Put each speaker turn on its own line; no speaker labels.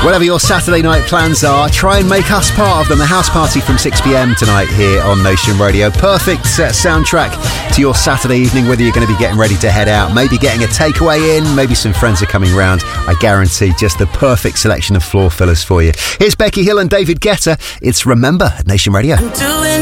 Whatever your Saturday night plans are, try and make us part of them. The house party from 6pm tonight here on Nation Radio. Perfect soundtrack to your Saturday evening, whether you're going to be getting ready to head out, maybe getting a takeaway in, maybe some friends are coming round. I guarantee just the perfect selection of floor fillers for you. Here's Becky Hill and David Guetta. It's Remember at Nation Radio.